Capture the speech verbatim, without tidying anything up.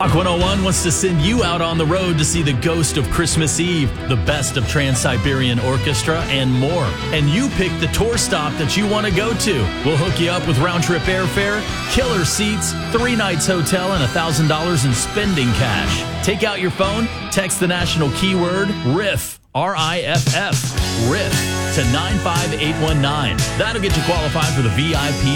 Rock one oh one wants to send you out on the road to see the Ghost of Christmas Eve, the best of Trans-Siberian Orchestra, and more. And you pick the tour stop that you want to go to. We'll hook you up with round-trip airfare, killer seats, three nights hotel, and one thousand dollars in spending cash. Take out your phone, text the national keyword RIFF, R I F F, RIFF, to nine five eight one nine. That'll get you qualified for the V I P